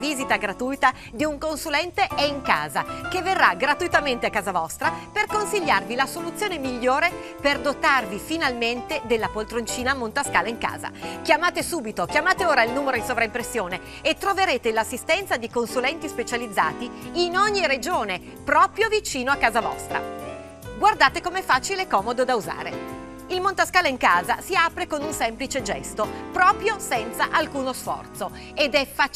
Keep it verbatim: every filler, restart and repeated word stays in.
Visita gratuita di un consulente è in casa, che verrà gratuitamente a casa vostra per consigliarvi la soluzione migliore per dotarvi finalmente della poltroncina montascala in casa. Chiamate subito, chiamate ora il numero in sovraimpressione e troverete l'assistenza di consulenti specializzati in ogni regione, proprio vicino a casa vostra. Guardate com'è facile e comodo da usare. Il montascala in casa si apre con un semplice gesto, proprio senza alcuno sforzo, ed è facile